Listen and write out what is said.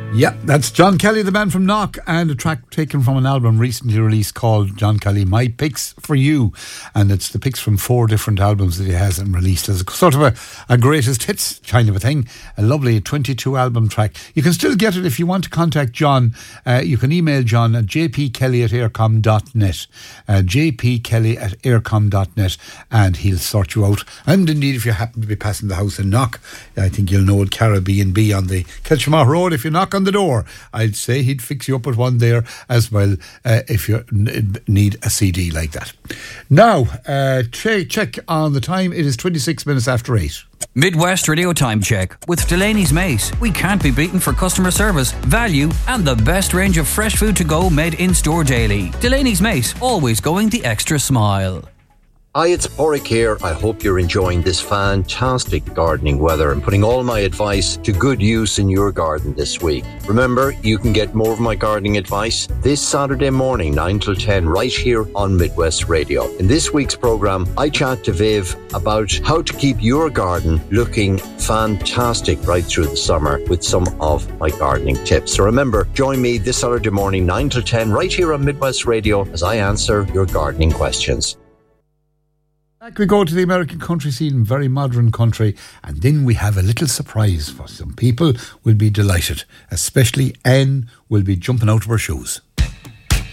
Yeah, that's John Kelly, the band from Knock, and a track taken from an album recently released called John Kelly, My Picks for You. And it's the picks from 4 different albums that he has and released as a sort of a greatest hits kind of a thing. A lovely 22 album track. You can still get it if you want to contact John. You can email John at jpkelly@aircom.net. jpkelly@aircom.net, and he'll sort you out. And indeed, if you happen to be passing the house in Knock, I think you'll know Old Caribbean B on the Kilchmark Road. If you knock on the door, I'd say he'd fix you up with one there as well, if you need a CD like that. Now, check on the time. It is 26 minutes after 8. Midwest Radio Time Check with Delaney's Mace. We can't be beaten for customer service, value, and the best range of fresh food to go made in store daily. Delaney's Mace, always going the extra smile. Hi, it's Porrick here. I hope you're enjoying this fantastic gardening weather and putting all my advice to good use in your garden this week. Remember, you can get more of my gardening advice this Saturday morning, 9 till 10, right here on Midwest Radio. In this week's programme, I chat to Viv about how to keep your garden looking fantastic right through the summer with some of my gardening tips. So remember, join me this Saturday morning, 9 till 10, right here on Midwest Radio as I answer your gardening questions. Back we go to the American country scene, very modern country, and then we have a little surprise for some people. Will be delighted, especially Anne will be jumping out of her shoes.